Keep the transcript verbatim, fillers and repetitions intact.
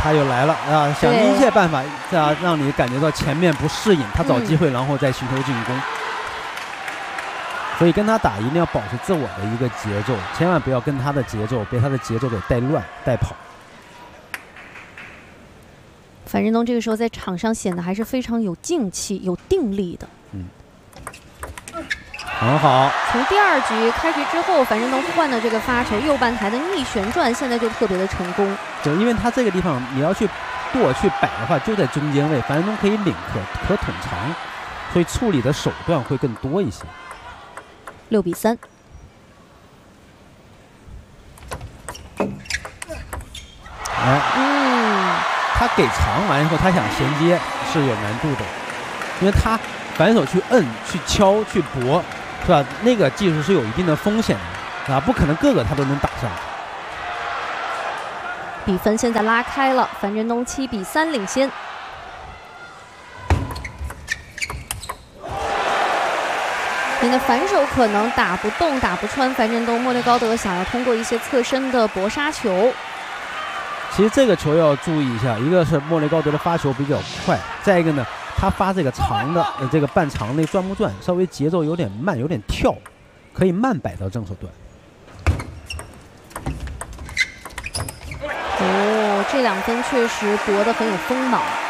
他又来了啊，想尽一切办法啊，让你感觉到前面不适应，他找机会，然后再寻求进攻。嗯、所以跟他打一定要保持自我的一个节奏，千万不要跟他的节奏被他的节奏给带乱带跑。 樊振东这个时候在场上显得还是非常有静气、有定力的。 嗯，很好。 从第二局开局之后，樊振东换的这个发球右半台的逆旋转，现在就特别的成功。 对，因为他这个地方你要去剁去摆的话，就在中间位，樊振东可以领可可捅长，所以处理的手段会更多一些。 六比三。 哎，嗯。他给长完以后，他想衔接是有难度的，因为他反手去摁、去敲、去搏，是吧？那个技术是有一定的风险的，啊，不可能个个他都能打上。 比分现在拉开了，樊振东七比三领先。你的反手可能打不动、打不穿樊振东，莫雷高德想要通过一些侧身的搏杀球。 其实这个球要注意一下，一个是莫雷高德的发球比较快，再一个呢，他发这个长的呃这个半长那转不转，稍微节奏有点慢，有点跳，可以慢摆到正手段。 哦，这两分确实夺得很有锋芒。